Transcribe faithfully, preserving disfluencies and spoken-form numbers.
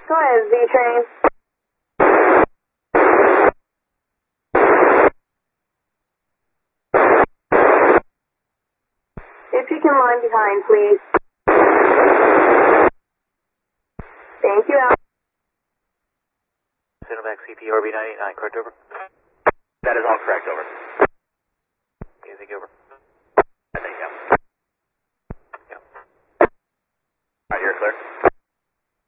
Go ahead, Z-Train. If you can line behind, please. Thank you, Al. Cinemax C P R B nine eight nine, correct, over? That is all correct, over.